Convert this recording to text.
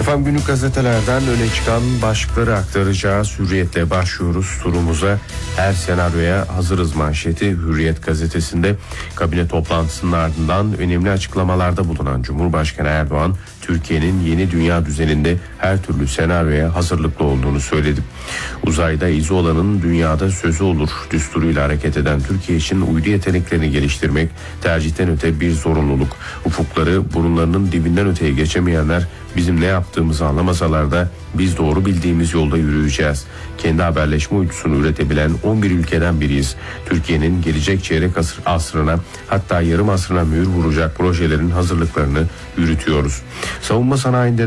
Efendim günlük gazetelerden öne çıkan başlıkları aktaracağız. Hürriyetle başlıyoruz turumuza. Her senaryoya hazırız manşeti Hürriyet gazetesinde. Kabine toplantısının ardından önemli açıklamalarda bulunan Cumhurbaşkanı Erdoğan, Türkiye'nin yeni dünya düzeninde her türlü senaryoya hazırlıklı olduğunu söyledi. Uzayda izi olanın dünyada sözü olur düsturuyla hareket eden Türkiye için uydu yeteneklerini geliştirmek tercihten öte bir zorunluluk. Ufukları burunlarının dibinden öteye geçemeyenler bizim ne yaptığımızı anlamasalar da biz doğru bildiğimiz yolda yürüyeceğiz. Kendi haberleşme uydusunu üretebilen 11 ülkeden biriyiz. Türkiye'nin gelecek çeyrek asrına hatta yarım asrına mühür vuracak projelerin hazırlıklarını yürütüyoruz. Savunma sanayinde